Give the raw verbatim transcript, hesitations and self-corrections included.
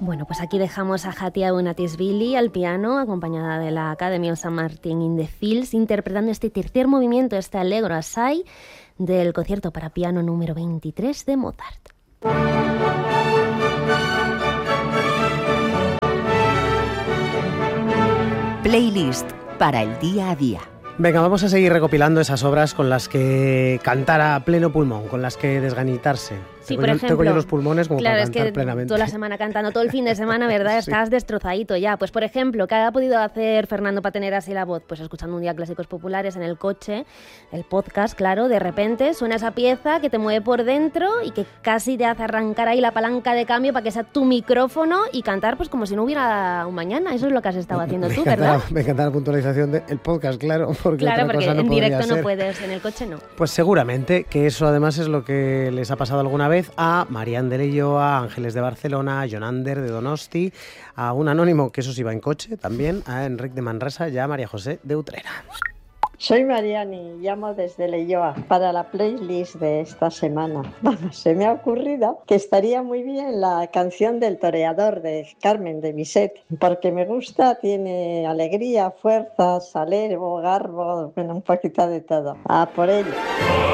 Bueno, pues aquí dejamos a Hatia Bonatisvili al piano, acompañada de la Academy of Saint Martin in the Fields, interpretando este tercer movimiento, este Allegro Assai, del concierto para piano número veintitrés de Mozart. Playlist para el día a día. Venga, vamos a seguir recopilando esas obras con las que cantar a pleno pulmón, con las que desganitarse. Sí, tengo por yo, ejemplo, tengo yo los pulmones como claro, para es cantar que plenamente. toda la semana cantando, todo el fin de semana, ¿verdad? Sí. Estás destrozadito ya. Pues, por ejemplo, ¿qué ha podido hacer Fernando para tener así la voz? Pues escuchando un día clásicos populares en el coche, el podcast, claro, de repente suena esa pieza que te mueve por dentro y que casi te hace arrancar ahí la palanca de cambio para que sea tu micrófono y cantar pues como si no hubiera un mañana. Eso es lo que has estado haciendo me tú, encanta, ¿verdad? Me encanta la puntualización del podcast, claro, porque Claro, otra porque cosa no en podría directo no ser. puedes, en el coche no. Pues seguramente que eso además es lo que les ha pasado alguna vez a Marian de Leyo, a Ángeles de Barcelona, a Jonander de Donosti, a un anónimo que eso sí va en coche también, a Enric de Manresa y a María José de Utrera. Soy Mariani, llamo desde Leioa para la playlist de esta semana. Vamos, se me ha ocurrido que estaría muy bien la canción del toreador de Carmen de Bizet, porque me gusta, tiene alegría, fuerza, salero, garbo, bueno, un poquito de todo. A por ello.